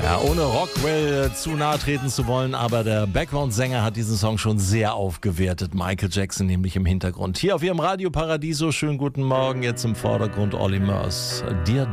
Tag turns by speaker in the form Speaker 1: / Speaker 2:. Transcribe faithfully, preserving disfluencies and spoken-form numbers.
Speaker 1: Ja, ohne Rockwell zu nahe treten zu wollen, aber der Background-Sänger hat diesen Song schon sehr aufgewertet. Michael Jackson nämlich im Hintergrund. Hier auf Ihrem Radio Paradiso, schönen guten Morgen, jetzt im Vordergrund Olly Murs. Dear